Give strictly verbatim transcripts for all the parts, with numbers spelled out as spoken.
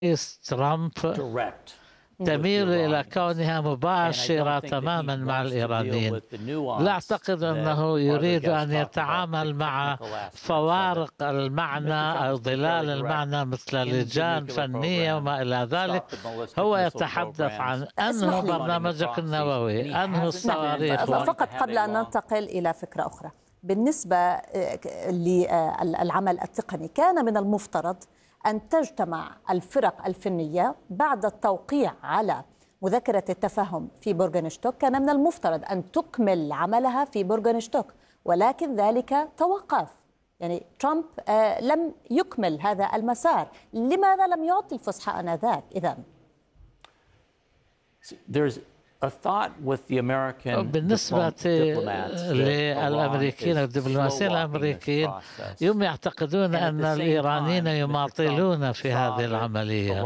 رئيس ترامب تميل إلى كونها مباشرة تماما مع الإيرانيين. لا أعتقد أنه يريد أن يتعامل مع فوارق المعنى أو ظلال المعنى مثل لجان فنية وما إلى ذلك. هو يتحدث عن أنه برنامجك النووي، أنه الصواريخ. فقط قبل أن ننتقل إلى فكرة أخرى، بالنسبة للعمل التقني كان من المفترض أن تجتمع الفرق الفنية بعد التوقيع على مذكرة التفاهم في بورغنشتوك. كان من المفترض أن تكمل عملها في بورغنشتوك، ولكن ذلك توقف. يعني ترامب آه لم يكمل هذا المسار. لماذا لم يعطي الفسحة آنذاك إذن؟ بالنسبة للأمريكيين والدبلوماسيين الأمريكيين هم يعتقدون أن الإيرانيين يماطلون في هذه العملية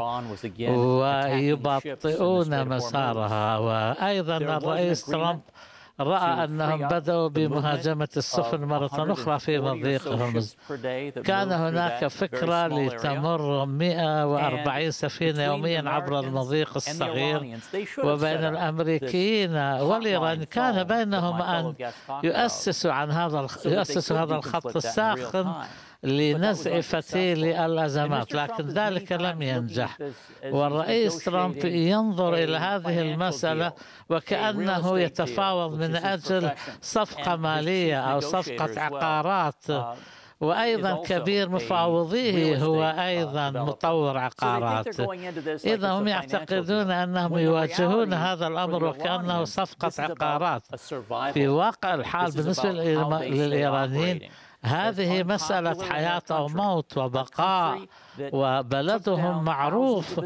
ويبطئون مسارها. وأيضا الرئيس ترامب رأى أنهم بدأوا بمهاجمة السفن مرة أخرى في مضيق هرمز. كان هناك فكرة لتمر مئة وأربعين سفينة يوميا عبر المضيق الصغير، وبين الأمريكيين والإيران كان بينهم أن يؤسسوا عن هذا يؤسسوا هذا الخط الساخن لنزع فتيل الأزمات، لكن ذلك لم ينجح. والرئيس ترامب ينظر إلى هذه المسألة وكأنه يتفاوض من أجل صفقة مالية أو صفقة عقارات، وأيضا كبير مفاوضيه هو أيضا مطور عقارات. إذا هم يعتقدون أنهم يواجهون هذا الأمر وكأنه صفقة عقارات. في واقع الحال بالنسبة للإيرانيين هذه مسألة حياة أو موت وبقاء، وبلدهم معروف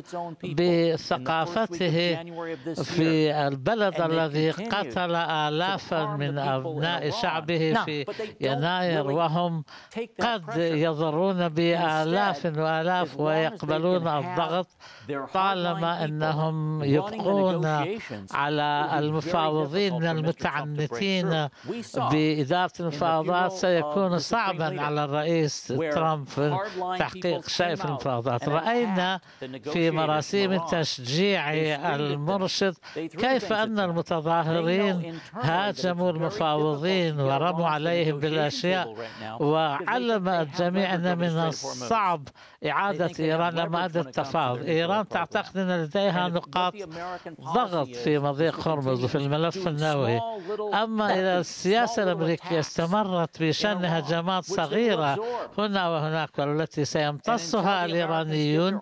بثقافته في البلد الذي قتل آلافا من أبناء شعبه في يناير، وهم قد يضرون بآلاف وآلاف ويقبلون الضغط طالما أنهم يبقون على المفاوضين من المتعنتين بإدارة المفاوضات. سيكون صعبا على الرئيس ترامب تحقيق شيء في المفاوضات. رأينا في مراسيم التشجيع المرشد كيف أن المتظاهرين هاجموا المفاوضين ورموا عليهم بالأشياء، وعلم الجميع أن من الصعب إعادة إيران لمائدة التفاوض. إيران تعتقد أن لديها نقاط ضغط في مضيق هرمز وفي الملف النووي. أما إذا السياسة الأمريكية استمرت بشن هجمات صغيرة هنا وهناك والتي سيمتصها الإيرانيون،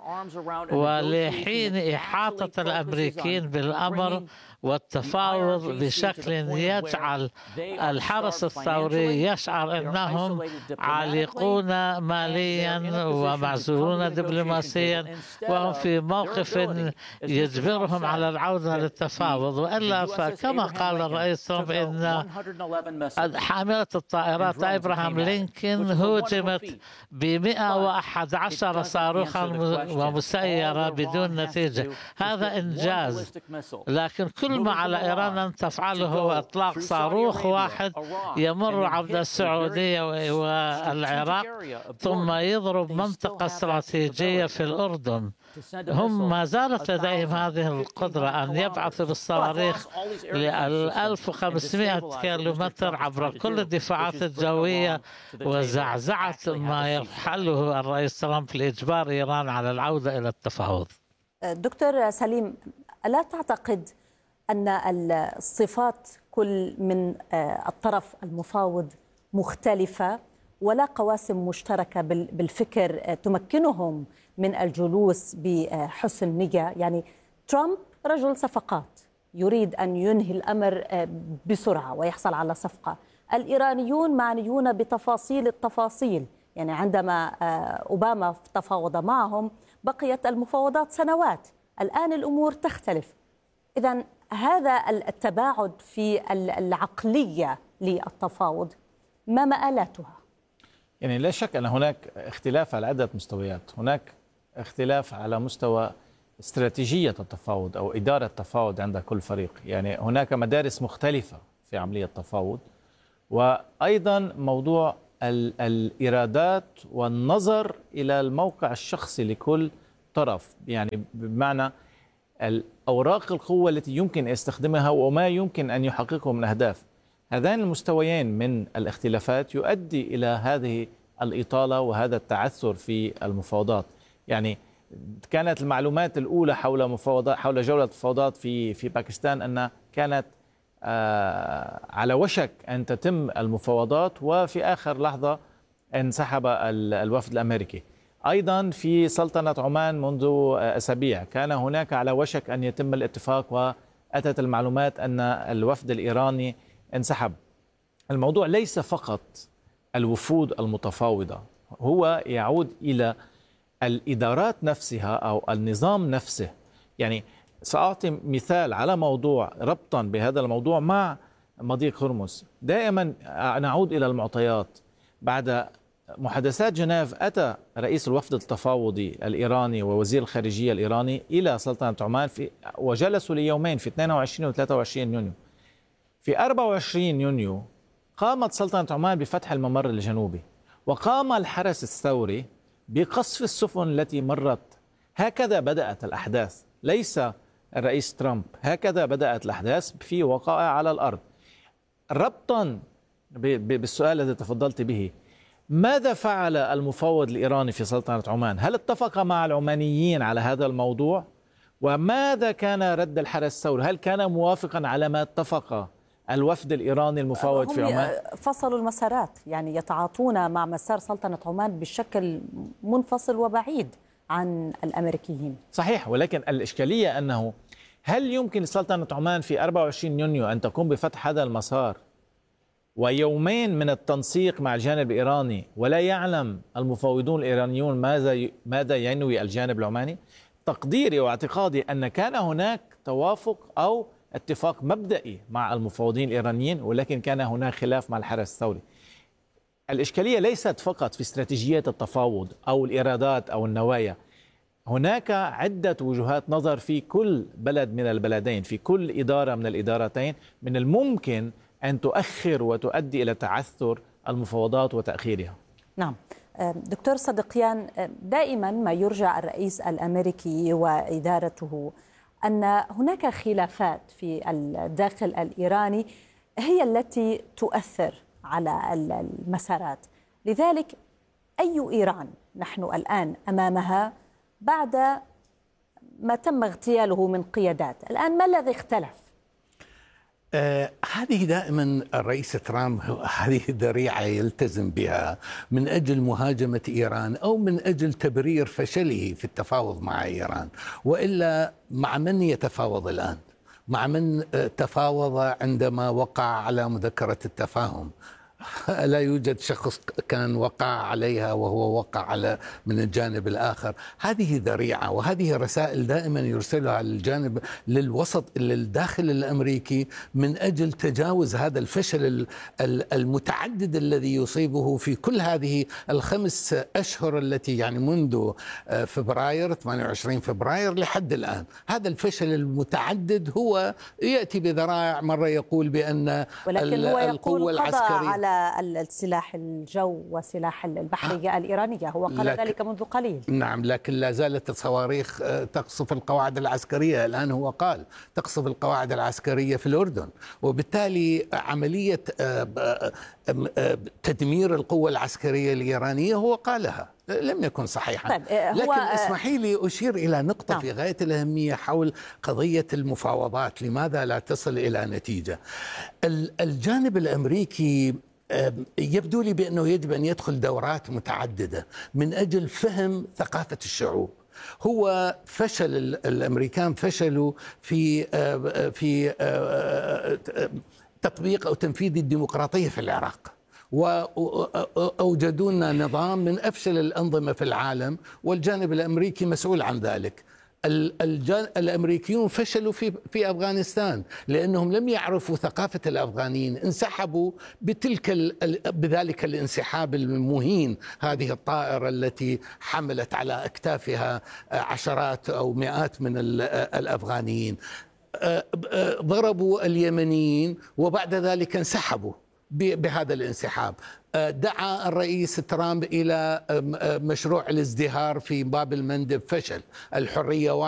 ولحين إحاطة الأمريكيين بالأمر والتفاوض بشكل يجعل الحرس الثوري يشعر أنهم عالقون ماليا ومعزولون دبلوماسيا وهم في موقف يجبرهم على العودة للتفاوض. وإلا فكما قال الرئيس ترامب إن حاملة الطائرات إبراهام لينكولن هوجمت بمئة وأحد عشر صاروخا ومسيرة بدون نتيجة. هذا إنجاز، لكن كل ما على إيران أن تفعله هو إطلاق صاروخ واحد يمر عبر السعودية والعراق ثم يضرب منطقة استراتيجية في الأردن. هم ما زالت لديهم هذه القدرة أن يبعثوا بالصواريخ ل ألف وخمسمائة كيلومتر عبر كل الدفاعات الجوية، وزعزعة ما يفعله الرئيس ترامب لإجبار إيران على العودة إلى التفاوض. دكتور سليم، ألا تعتقد أن الصفات كل من الطرف المفاوض مختلفة ولا قواسم مشتركة بالفكر تمكنهم من الجلوس بحسن نية؟ يعني ترامب رجل صفقات يريد أن ينهي الأمر بسرعة ويحصل على صفقة. الإيرانيون معنيون بتفاصيل التفاصيل. يعني عندما أوباما تفاوض معهم بقيت المفاوضات سنوات، الآن الأمور تختلف. إذن هذا التباعد في العقلية للتفاوض ما مآلاتها؟ يعني لا شك أن هناك اختلاف على عدة مستويات. هناك اختلاف على مستوى استراتيجية التفاوض أو إدارة التفاوض عند كل فريق. يعني هناك مدارس مختلفة في عملية التفاوض، وأيضا موضوع الإيرادات والنظر إلى الموقع الشخصي لكل طرف، يعني بمعنى الأوراق القوة التي يمكن يستخدمها وما يمكن أن يحققه من أهداف. هذان المستويين من الاختلافات يؤدي إلى هذه الإطالة وهذا التعثر في المفاوضات. يعني كانت المعلومات الأولى حول مفاوضات حول جولة المفاوضات في في باكستان أن كانت آه على وشك أن تتم المفاوضات، وفي آخر لحظة انسحب الوفد الأمريكي. أيضا في سلطنة عمان منذ أسابيع كان هناك على وشك أن يتم الاتفاق، وأتت المعلومات أن الوفد الإيراني انسحب. الموضوع ليس فقط الوفود المتفاوضة، هو يعود إلى الإدارات نفسها أو النظام نفسه. يعني سأعطي مثال على موضوع ربطا بهذا الموضوع مع مضيق هرمز. دائما نعود إلى المعطيات. بعد محادثات جنيف أتى رئيس الوفد التفاوضي الإيراني ووزير الخارجية الإيراني إلى سلطنة عمان في وجلسوا ليومين في اثنين وعشرين و ثلاثة وعشرين يونيو. في أربعة وعشرين يونيو قامت سلطنة عمان بفتح الممر الجنوبي، وقام الحرس الثوري بقصف السفن التي مرت. هكذا بدأت الأحداث، ليس الرئيس ترامب، هكذا بدأت الأحداث في وقائع على الأرض. ربطا بالسؤال الذي تفضلت به، ماذا فعل المفاوض الإيراني في سلطنة عمان؟ هل اتفق مع العمانيين على هذا الموضوع؟ وماذا كان رد الحرس الثوري؟ هل كان موافقا على ما اتفق الوفد الإيراني المفاوض في عمان؟ فصلوا المسارات، يعني يتعاطون مع مسار سلطنة عمان بشكل منفصل وبعيد عن الأمريكيين. صحيح، ولكن الإشكالية أنه هل يمكن لسلطنة عمان في أربعة وعشرين يونيو أن تقوم بفتح هذا المسار ويومين من التنسيق مع الجانب الإيراني ولا يعلم المفاوضون الإيرانيون ماذا ماذا ينوي الجانب العماني؟ تقديري واعتقادي أن كان هناك توافق أو اتفاق مبدئي مع المفاوضين الإيرانيين، ولكن كان هناك خلاف مع الحرس الثوري. الإشكالية ليست فقط في استراتيجيات التفاوض أو الإيرادات أو النوايا. هناك عدة وجهات نظر في كل بلد من البلدين، في كل إدارة من الإدارتين، من الممكن أن تؤخر وتؤدي إلى تعثر المفاوضات وتأخيرها. نعم دكتور صدقيان، دائما ما يرجع الرئيس الأمريكي وإدارته أن هناك خلافات في الداخل الإيراني هي التي تؤثر على المسارات. لذلك أي إيران نحن الآن أمامها بعد ما تم اغتياله من قيادات؟ الآن ما الذي اختلف؟ آه هذه دائما الرئيس ترامب هذه ذريعة يلتزم بها من أجل مهاجمة إيران أو من أجل تبرير فشله في التفاوض مع إيران. وإلا مع من يتفاوض الآن؟ مع من تفاوض عندما وقع على مذكرة التفاهم؟ لا يوجد شخص كان وقع عليها وهو وقع على من الجانب الآخر. هذه ذريعة، وهذه رسائل دائما يرسلها للجانب للوسط للداخل الأمريكي من أجل تجاوز هذا الفشل المتعدد الذي يصيبه في كل هذه الخمس أشهر التي يعني منذ فبراير ثمانية وعشرين فبراير لحد الآن. هذا الفشل المتعدد هو يأتي بذرائع، مرة يقول بأن ولكن هو القوة العسكرية على السلاح الجو وسلاح البحرية الإيرانية، هو قال ذلك منذ قليل. نعم، لكن لا زالت الصواريخ تقصف القواعد العسكرية. الآن هو قال تقصف القواعد العسكرية في الأردن، وبالتالي عملية تدمير القوة العسكرية الإيرانية هو قالها لم يكن صحيحا. طيب لكن اسمحي لي أشير إلى نقطة نعم. في غاية الأهمية حول قضية المفاوضات، لماذا لا تصل إلى نتيجة؟ الجانب الأمريكي يبدو لي بأنه يجب أن يدخل دورات متعددة من أجل فهم ثقافة الشعوب. هو فشل الأمريكان فشلوا في في تطبيق أو تنفيذ الديمقراطية في العراق، وأوجدوا لنا نظام من أفشل الأنظمة في العالم، والجانب الأمريكي مسؤول عن ذلك. الأمريكيون فشلوا في في أفغانستان لأنهم لم يعرفوا ثقافة الأفغانيين، انسحبوا بتلك بذلك الانسحاب المهين. هذه الطائرة التي حملت على أكتافها عشرات أو مئات من الأفغانيين ضربوا اليمنيين وبعد ذلك انسحبوا بهذا الانسحاب. دعا الرئيس ترامب إلى مشروع الازدهار في باب المندب، فشل. الحرية